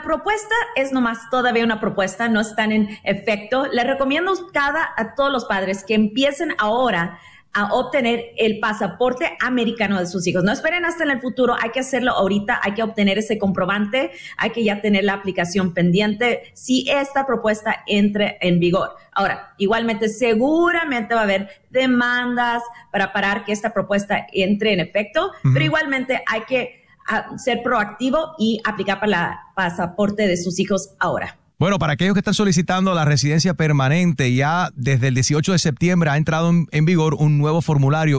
propuesta es nomás todavía una propuesta, no están en efecto. Les recomiendo a todos los padres que empiecen ahora a obtener el pasaporte americano de sus hijos. No esperen hasta en el futuro, hay que hacerlo ahorita, hay que obtener ese comprobante, hay que ya tener la aplicación pendiente si esta propuesta entre en vigor. Ahora, igualmente, seguramente va a haber demandas para parar que esta propuesta entre en efecto, pero igualmente hay que ser proactivo y aplicar para el pasaporte de sus hijos ahora. Bueno, para aquellos que están solicitando la residencia permanente, ya desde el 18 de septiembre ha entrado en vigor un nuevo formulario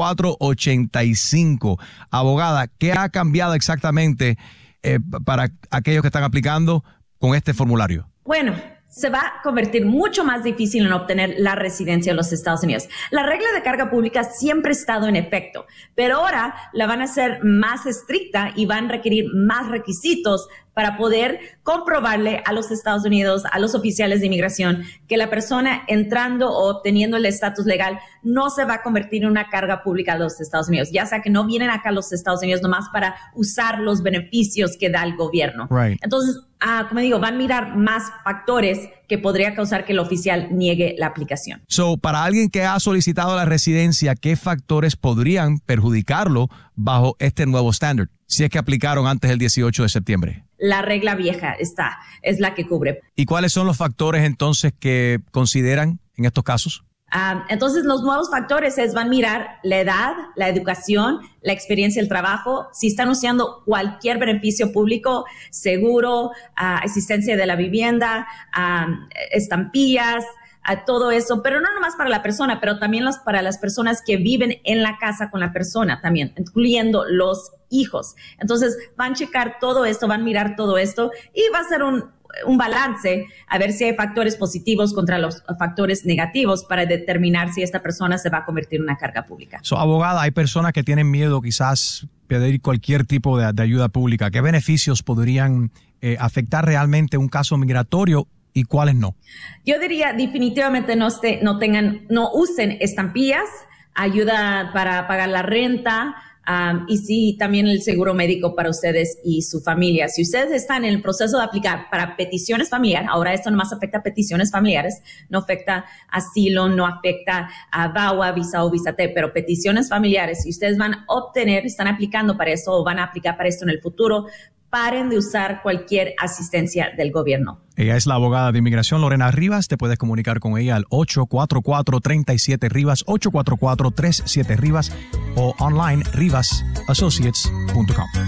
I-485. Abogada, ¿qué ha cambiado exactamente para aquellos que están aplicando con este formulario? Bueno, se va a convertir mucho más difícil en obtener la residencia en los Estados Unidos. La regla de carga pública siempre ha estado en efecto, pero ahora la van a hacer más estricta y van a requerir más requisitos para poder comprobarle a los Estados Unidos, a los oficiales de inmigración, que la persona entrando o obteniendo el estatus legal no se va a convertir en una carga pública de los Estados Unidos, ya sea que no vienen acá a los Estados Unidos nomás para usar los beneficios que da el gobierno. Right. Entonces, como digo, van a mirar más factores que podría causar que el oficial niegue la aplicación. So, para alguien que ha solicitado la residencia, ¿qué factores podrían perjudicarlo bajo este nuevo estándar, si es que aplicaron antes del 18 de septiembre? La regla vieja es la que cubre. ¿Y cuáles son los factores entonces que consideran en estos casos? Entonces, los nuevos factores van a mirar la edad, la educación, la experiencia del trabajo, si están usando cualquier beneficio público, seguro, asistencia de la vivienda, estampillas, todo eso, pero no nomás para la persona, pero también para las personas que viven en la casa con la persona también, incluyendo los hijos. Entonces, van a checar todo esto, van a mirar todo esto y va a ser un balance a ver si hay factores positivos contra los factores negativos para determinar si esta persona se va a convertir en una carga pública. Abogada, hay personas que tienen miedo quizás pedir cualquier tipo de ayuda pública. ¿Qué beneficios podrían afectar realmente un caso migratorio y cuáles no? Yo diría definitivamente no usen estampillas, ayuda para pagar la renta, y sí, también el seguro médico para ustedes y su familia. Si ustedes están en el proceso de aplicar para peticiones familiares, ahora esto nomás afecta a peticiones familiares, no afecta asilo, no afecta a VAWA, visa O, visa T, pero peticiones familiares, si ustedes están aplicando para eso o van a aplicar para esto en el futuro, paren de usar cualquier asistencia del gobierno. Ella es la abogada de inmigración Lorena Rivas. Te puedes comunicar con ella al 844-37-RIVAS, 844-37-RIVAS o online rivasassociates.com.